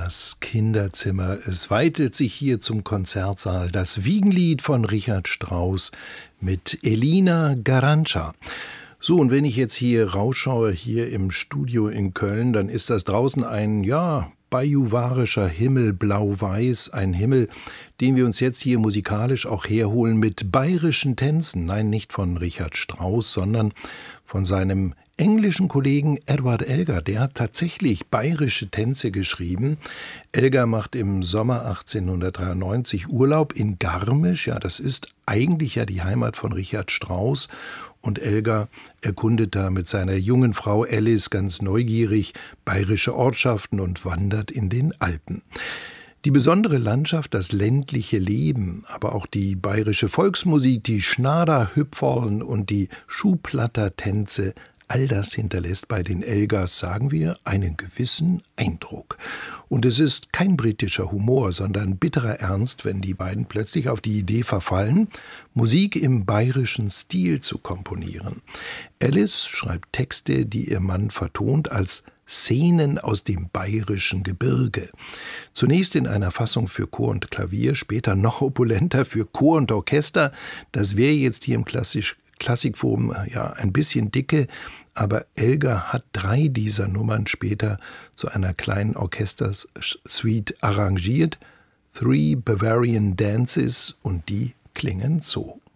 das Kinderzimmer. Es weitet sich hier zum Konzertsaal das Wiegenlied von Richard Strauss mit Elina Garanca. So, und wenn ich jetzt hier rausschaue, hier im Studio in Köln, dann ist das draußen ein, bajuwarischer Himmel, blau-weiß, ein Himmel, den wir uns jetzt hier musikalisch auch herholen mit bayerischen Tänzen. Nein, nicht von Richard Strauss, sondern von seinem englischen Kollegen Edward Elgar. Der hat tatsächlich bayerische Tänze geschrieben. Elgar macht im Sommer 1893 Urlaub in Garmisch. Ja, das ist eigentlich ja die Heimat von Richard Strauss. Und Elgar erkundet da mit seiner jungen Frau Alice ganz neugierig bayerische Ortschaften und wandert in den Alpen. Die besondere Landschaft, das ländliche Leben, aber auch die bayerische Volksmusik, die Schnaderhüpferln und die Schuhplattertänze, all das hinterlässt bei den Elgars, sagen wir, einen gewissen Eindruck. Und es ist kein britischer Humor, sondern bitterer Ernst, wenn die beiden plötzlich auf die Idee verfallen, Musik im bayerischen Stil zu komponieren. Alice schreibt Texte, die ihr Mann vertont als Szenen aus dem bayerischen Gebirge. Zunächst in einer Fassung für Chor und Klavier, später noch opulenter für Chor und Orchester. Das wäre jetzt hier im Klassikforum ein bisschen dicke, aber Elgar hat 3 dieser Nummern später zu einer kleinen Orchestersuite arrangiert. 3 Bavarian Dances, und die klingen so.